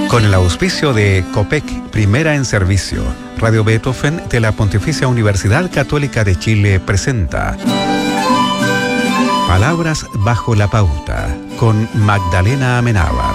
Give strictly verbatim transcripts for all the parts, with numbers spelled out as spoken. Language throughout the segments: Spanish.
Con el auspicio de COPEC, Primera en Servicio, Radio Beethoven de la Pontificia Universidad Católica de Chile presenta Palabras bajo la pauta, con Magdalena Amenábar.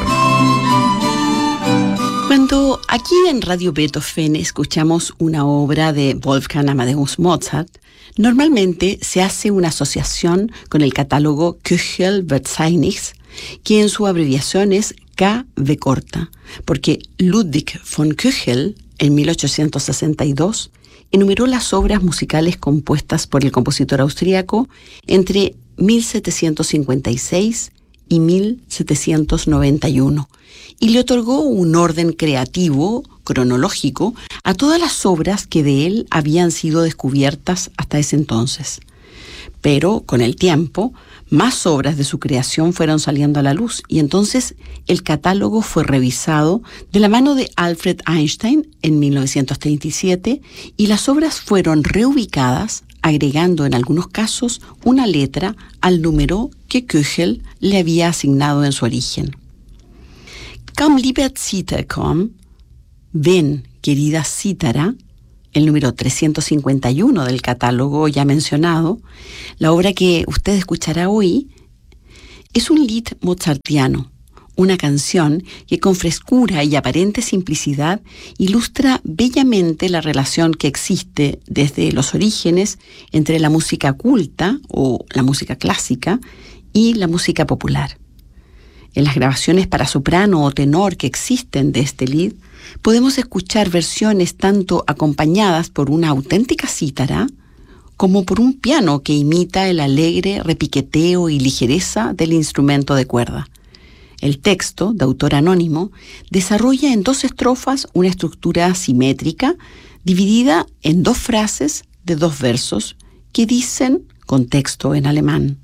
Cuando aquí en Radio Beethoven escuchamos una obra de Wolfgang Amadeus Mozart, normalmente se hace una asociación con el catálogo Köchel-Verzeichnis, que en su abreviación es K V corta, porque Ludwig von Köchel, en mil ochocientos sesenta y dos, enumeró las obras musicales compuestas por el compositor austríaco entre mil setecientos cincuenta y seis y mil setecientos noventa y uno, y le otorgó un orden creativo, cronológico, a todas las obras que de él habían sido descubiertas hasta ese entonces. Pero, con el tiempo, más obras de su creación fueron saliendo a la luz, y entonces el catálogo fue revisado de la mano de Alfred Einstein en mil novecientos treinta y siete, y las obras fueron reubicadas, agregando en algunos casos una letra al número que Köchel le había asignado en su origen. Komm, lieber Zither, komm, ven, querida cítara, el número trescientos cincuenta y uno del catálogo ya mencionado, la obra que usted escuchará hoy, es un lied mozartiano, una canción que con frescura y aparente simplicidad ilustra bellamente la relación que existe desde los orígenes entre la música culta o la música clásica y la música popular. En las grabaciones para soprano o tenor que existen de este lied, podemos escuchar versiones tanto acompañadas por una auténtica cítara como por un piano que imita el alegre repiqueteo y ligereza del instrumento de cuerda. El texto, de autor anónimo, desarrolla en dos estrofas una estructura simétrica dividida en dos frases de dos versos que dicen, con texto en alemán: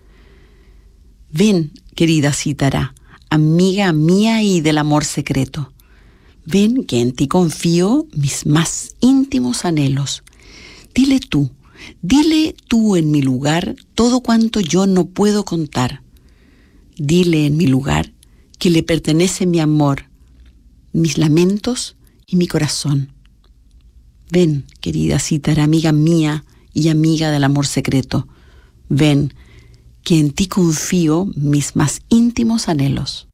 Ven, querida cítara, amiga mía y del amor secreto. Ven que en ti confío mis más íntimos anhelos. Dile tú, dile tú en mi lugar todo cuanto yo no puedo contar. Dile en mi lugar que le pertenece mi amor, mis lamentos y mi corazón. Ven, querida cítara, amiga mía y amiga del amor secreto. Ven, que en ti confío mis más íntimos anhelos.